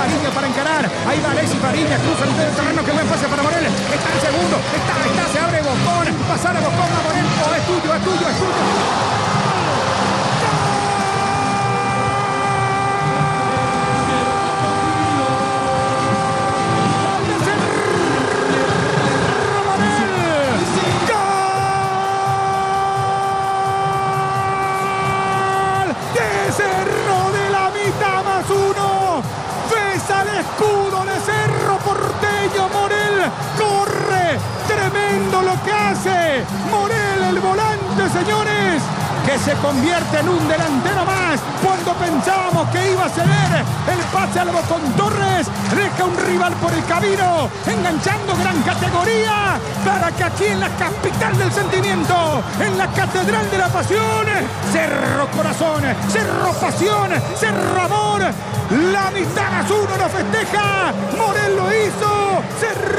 Fariña para encarar. Ahí va Alexis Fariña, cruza el medio terreno. Qué buen pase para Morel. Está el segundo. Está, se abre Bocón. Pasar a Bocón a Morel. Oh, es tuyo, es tuyo, es tuyo. Cerro de la mitad más uno. Besa el escudo de Cerro Porteño. Morel corre. Tremendo lo que hace Morel, el volante, señores, que se convierte en un delantero más. Cuando pensábamos que iba a ceder el pase al Bocón Torres, deja un rival por el camino, enganchando gran categoría para que aquí en la capital del sentimiento, en la catedral de la pasión, Cerro Corazón, Cerro Pasión, Cerro Amor, la mitad más uno nos festeja. Morel lo hizo. Cerro